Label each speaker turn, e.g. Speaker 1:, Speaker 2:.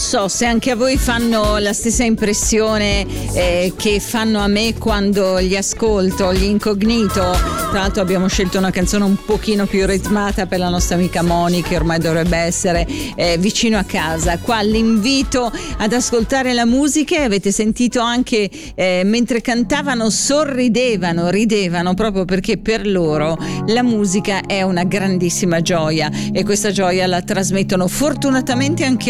Speaker 1: so se anche a voi fanno la stessa impressione che fanno a me quando li ascolto, gli Incognito. Tra l'altro abbiamo scelto una canzone un pochino più ritmata per la nostra amica Moni, che ormai dovrebbe essere vicino a casa. Qua l'invito ad ascoltare la musica, e avete sentito anche mentre cantavano ridevano proprio perché per loro la musica è una grandissima gioia, e questa gioia la trasmettono fortunatamente anche